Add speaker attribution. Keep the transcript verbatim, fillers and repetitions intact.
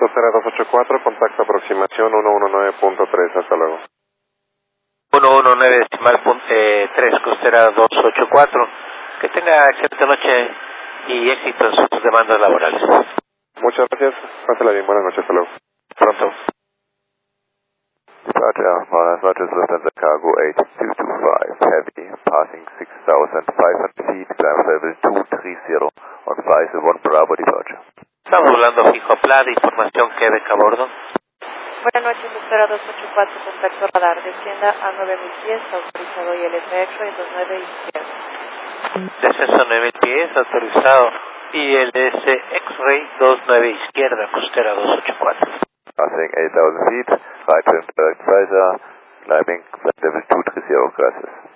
Speaker 1: costera dos ocho cuatro, contacto aproximación uno uno nueve punto tres, hasta luego.
Speaker 2: uno uno nueve decimal punto tres, costera dos ocho cuatro. Que tenga excelente noche y éxito en sus demandas laborales.
Speaker 1: Muchas gracias, pásala bien, buenas noches, hasta luego.
Speaker 2: Pronto.
Speaker 3: Departure, Mars Rogers Lufthansa Cargo eight two two five, heavy, passing six thousand five hundred feet, climb level two three zero, on five one Bravo departure.
Speaker 2: Estamos volando fijo a Plada, información Quebec a bordo.
Speaker 4: Buenas noches, espera dos ocho cuatro, contacto radar, descienda a nueve mil pies, autorizado y el F X dos nueve izquierda.
Speaker 2: Descenso nueve mil pies, autorizado y el S X-Ray dos nueve izquierda, costera dos ocho cuatro.
Speaker 3: Passing eight thousand feet, right trim direct visor, climbing flight level two three zero, gracias.